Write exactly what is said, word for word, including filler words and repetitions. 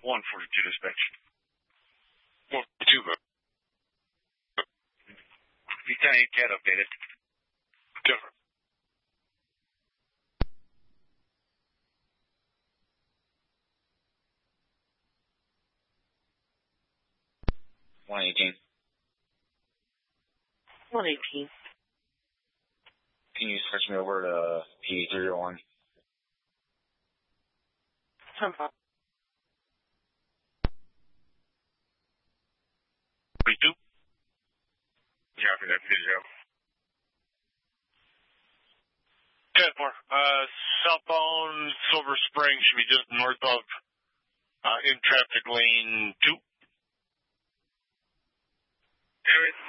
one forty-two dispatch. forty-two, bro. V ten eight cat updated. Different. one eighteen. one eighteen. Can you switch me over to P three oh one? ten five. forty-two? Copy that video. ten four. Uh, southbound Silver Spring should be just north of uh, in traffic lane two. Damn it.